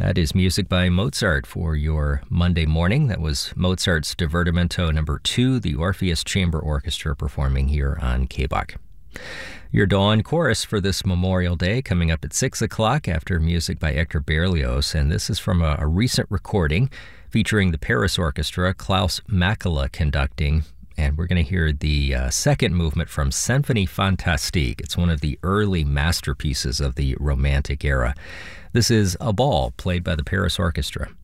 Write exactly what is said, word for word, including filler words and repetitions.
That is music by Mozart for your Monday morning. That was Mozart's Divertimento number two, the Orpheus Chamber Orchestra performing here on K B O C. Your dawn chorus for this Memorial Day coming up at six o'clock after music by Hector Berlioz, and this is from a, a recent recording featuring the Paris Orchestra, Klaus Makela conducting, and we're going to hear the uh, second movement from Symphonie Fantastique. It's one of the early masterpieces of the Romantic era. This is A Ball, played by the Paris Orchestra.